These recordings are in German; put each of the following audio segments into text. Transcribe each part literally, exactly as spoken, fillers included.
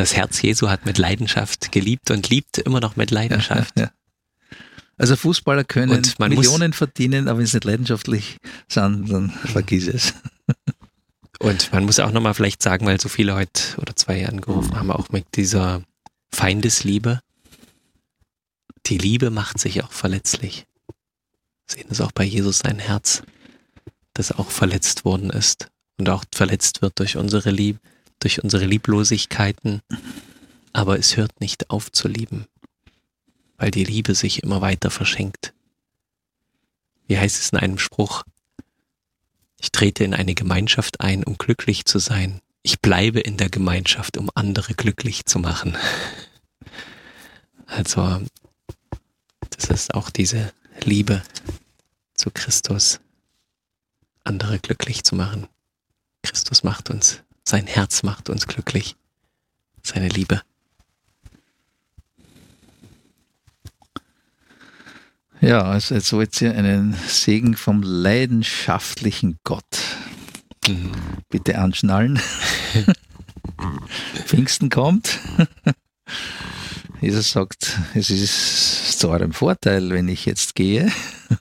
Das Herz Jesu hat mit Leidenschaft geliebt und liebt immer noch mit Leidenschaft. Ja, ja. Also Fußballer können Millionen muss, verdienen, aber wenn sie nicht leidenschaftlich sind, dann vergiss es. Und man muss auch nochmal vielleicht sagen, weil so viele heute oder zwei angerufen haben, auch mit dieser Feindesliebe. Die Liebe macht sich auch verletzlich. Wir sehen es auch bei Jesus, sein Herz, das auch verletzt worden ist und auch verletzt wird durch unsere Liebe, durch unsere Lieblosigkeiten. Aber es hört nicht auf zu lieben, weil die Liebe sich immer weiter verschenkt. Wie heißt es in einem Spruch? Ich trete in eine Gemeinschaft ein, um glücklich zu sein. Ich bleibe in der Gemeinschaft, um andere glücklich zu machen. Also, das ist auch diese Liebe zu Christus, andere glücklich zu machen. Christus macht uns, sein Herz macht uns glücklich, seine Liebe. Ja, also jetzt wollt ihr einen Segen vom leidenschaftlichen Gott. Mhm. Bitte anschnallen. Pfingsten kommt. Jesus sagt, es ist zu eurem Vorteil, wenn ich jetzt gehe.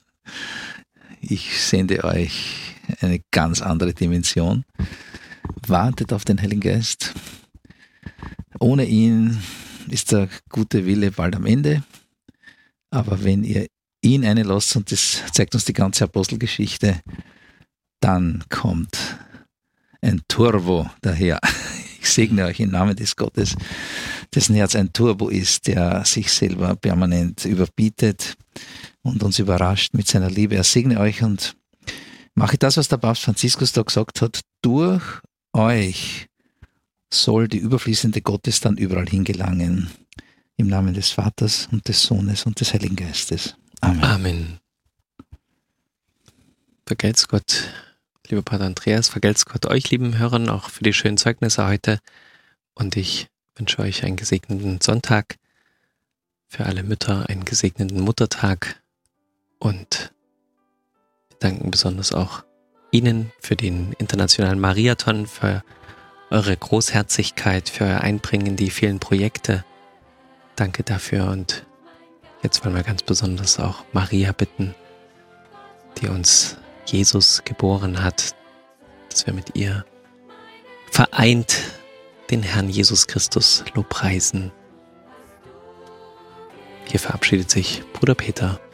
Ich sende euch eine ganz andere Dimension. Wartet auf den Heiligen Geist. Ohne ihn ist der gute Wille bald am Ende. Aber wenn ihr ihn einlasst, und das zeigt uns die ganze Apostelgeschichte, dann kommt ein Turbo daher. Ich segne euch im Namen des Gottes, dessen Herz ein Turbo ist, der sich selber permanent überbietet und uns überrascht mit seiner Liebe. Er segne euch und mache das, was der Papst Franziskus da gesagt hat. Durch euch soll die überfließende Gottes dann überall hingelangen. Im Namen des Vaters und des Sohnes und des Heiligen Geistes. Amen. Amen. Vergelt's Gott, lieber Pater Andreas, vergelt's Gott euch, lieben Hörern, auch für die schönen Zeugnisse heute. Und ich wünsche euch einen gesegneten Sonntag, für alle Mütter einen gesegneten Muttertag und wir danken besonders auch Ihnen für den Internationalen Mariathon, für eure Großherzigkeit, für euer Einbringen in die vielen Projekte. Danke dafür und jetzt wollen wir ganz besonders auch Maria bitten, die uns Jesus geboren hat, dass wir mit ihr vereint den Herrn Jesus Christus lobpreisen. Hier verabschiedet sich Bruder Peter.